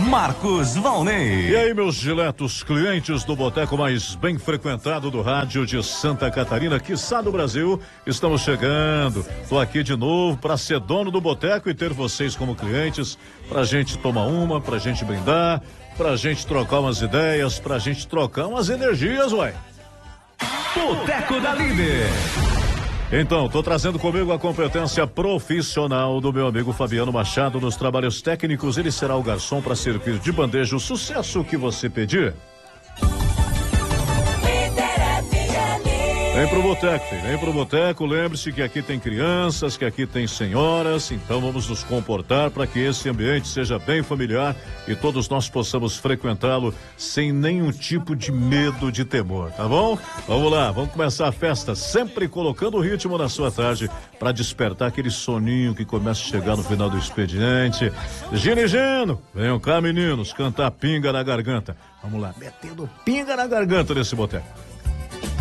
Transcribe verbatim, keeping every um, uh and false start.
Marcos Valnei. E aí, meus diletos clientes do boteco mais bem frequentado do rádio de Santa Catarina, quiçá do Brasil, estamos chegando. Tô aqui de novo para ser dono do boteco e ter vocês como clientes, pra gente tomar uma, pra gente brindar, pra gente trocar umas ideias, pra gente trocar umas energias, ué. Boteco da Líder. Então, tô trazendo comigo a competência profissional do meu amigo Fabiano Machado nos trabalhos técnicos. Ele será o garçom para servir de bandeja o sucesso que você pedir. Vem pro boteco, filho, vem pro boteco. Lembre-se que aqui tem crianças, que aqui tem senhoras, então vamos nos comportar para que esse ambiente seja bem familiar e todos nós possamos frequentá-lo sem nenhum tipo de medo, de temor, tá bom? Vamos lá, vamos começar a festa, sempre colocando o ritmo na sua tarde para despertar aquele soninho que começa a chegar no final do expediente. Gino e Gino, venham cá, meninos, cantar pinga na garganta. Vamos lá, metendo pinga na garganta nesse boteco.